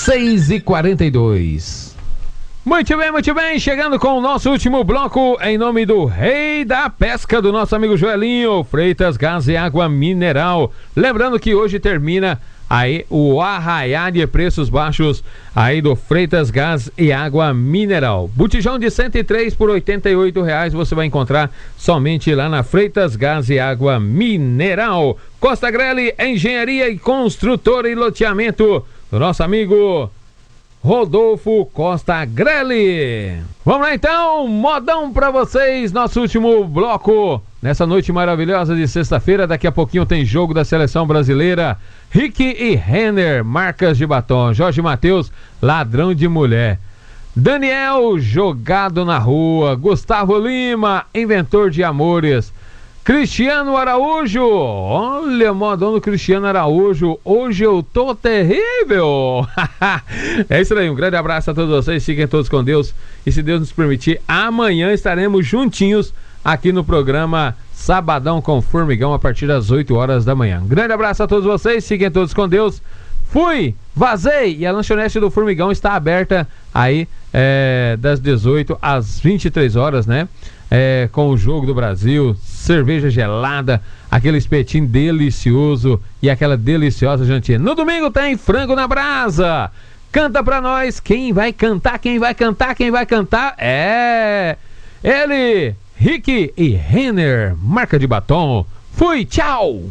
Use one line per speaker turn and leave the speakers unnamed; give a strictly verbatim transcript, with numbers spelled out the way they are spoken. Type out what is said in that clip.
seis e quarenta e dois. Muito bem, muito bem, chegando com o nosso último bloco, em nome do Rei da Pesca, do nosso amigo Joelinho, Freitas Gás e Água Mineral. Lembrando que hoje termina aí o arraiá de preços baixos aí do Freitas Gás e Água Mineral. Botijão de cento e três por oitenta e oito reais você vai encontrar somente lá na Freitas Gás e Água Mineral. Costa Grelli, Engenharia e Construtora e Loteamento, do nosso amigo Rodolfo Costa Grelli. Vamos lá então, modão pra vocês, nosso último bloco nessa noite maravilhosa de sexta-feira. Daqui a pouquinho tem jogo da seleção brasileira. Rick e Renner, marcas de batom. Jorge Mateus, ladrão de mulher. Daniel, jogado na rua. Gustavo Lima, inventor de amores. Cristiano Araújo, olha, modão do Cristiano Araújo, hoje eu tô terrível. É isso aí, um grande abraço a todos vocês, fiquem todos com Deus, e se Deus nos permitir, amanhã estaremos juntinhos aqui no programa Sabadão com Formigão a partir das oito horas da manhã. Um grande abraço a todos vocês, fiquem todos com Deus, fui, vazei, e a lanchonete do Formigão está aberta aí é, das dezoito às vinte e três horas, né? É, com o jogo do Brasil, cerveja gelada, aquele espetinho delicioso e aquela deliciosa jantinha. No domingo tem frango na brasa. Canta pra nós, quem vai cantar, quem vai cantar, quem vai cantar é ele, Rick e Renner, marca de batom. Fui, tchau!